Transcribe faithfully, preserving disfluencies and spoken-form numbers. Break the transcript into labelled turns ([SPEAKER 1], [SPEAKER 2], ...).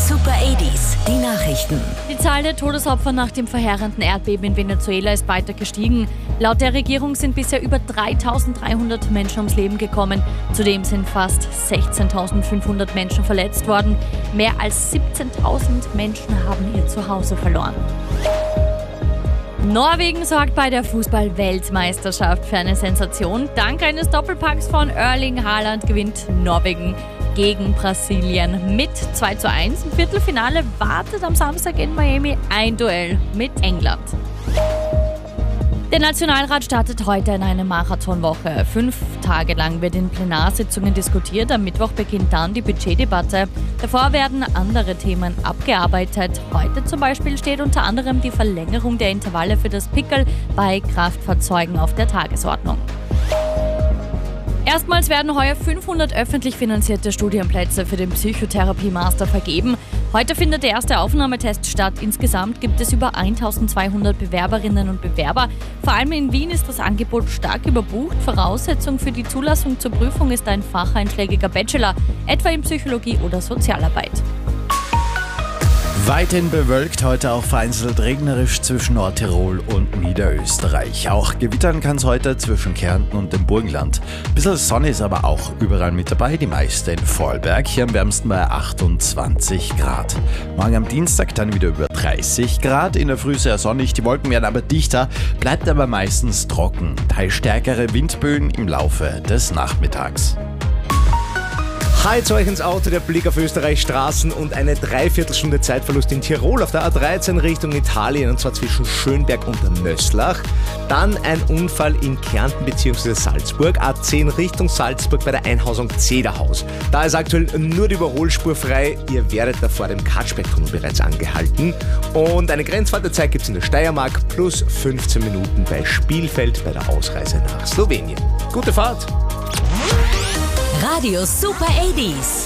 [SPEAKER 1] Super achtziger, die Nachrichten.
[SPEAKER 2] Die Zahl der Todesopfer nach dem verheerenden Erdbeben in Venezuela ist weiter gestiegen. Laut der Regierung sind bisher über dreitausenddreihundert Menschen ums Leben gekommen. Zudem sind fast sechzehntausendfünfhundert Menschen verletzt worden. Mehr als siebzehntausend Menschen haben ihr Zuhause verloren. Norwegen sorgt bei der Fußball-Weltmeisterschaft für eine Sensation. Dank eines Doppelpacks von Erling Haaland gewinnt Norwegen gegen Brasilien mit zwei zu eins. Im Viertelfinale wartet am Samstag in Miami ein Duell mit England. Der Nationalrat startet heute in eine Marathonwoche. Fünf Tage lang wird in Plenarsitzungen diskutiert. Am Mittwoch beginnt dann die Budgetdebatte. Davor werden andere Themen abgearbeitet. Heute zum Beispiel steht unter anderem die Verlängerung der Intervalle für das Pickel bei Kraftfahrzeugen auf der Tagesordnung. Erstmals werden heuer fünfhundert öffentlich finanzierte Studienplätze für den Psychotherapie-Master vergeben. Heute findet der erste Aufnahmetest statt. Insgesamt gibt es über eintausendzweihundert Bewerberinnen und Bewerber. Vor allem in Wien ist das Angebot stark überbucht. Voraussetzung für die Zulassung zur Prüfung ist ein facheinschlägiger Bachelor, etwa in Psychologie oder Sozialarbeit.
[SPEAKER 3] Weiterhin bewölkt, heute auch vereinzelt regnerisch zwischen Nordtirol und Niederösterreich. Auch gewittern kann es heute zwischen Kärnten und dem Burgenland. Ein bisschen Sonne ist aber auch überall mit dabei, die meiste in Vorarlberg, hier am wärmsten bei achtundzwanzig Grad. Morgen am Dienstag dann wieder über dreißig Grad, in der Früh sehr sonnig, die Wolken werden aber dichter, bleibt aber meistens trocken. Teils stärkere Windböen im Laufe des Nachmittags.
[SPEAKER 4] Hi zu euch ins Auto, der Blick auf Österreichs Straßen und eine Dreiviertelstunde Zeitverlust in Tirol auf der A dreizehn Richtung Italien, und zwar zwischen Schönberg und Nöslach. Dann ein Unfall in Kärnten bzw. Salzburg, A zehn Richtung Salzburg bei der Einhausung Zederhaus. Da ist aktuell nur die Überholspur frei, ihr werdet da vor dem Katschbecktunnel bereits angehalten. Und eine Grenzwartezeit gibt es in der Steiermark plus fünfzehn Minuten bei Spielfeld bei der Ausreise nach Slowenien. Gute Fahrt!
[SPEAKER 1] Radio Super achtziger.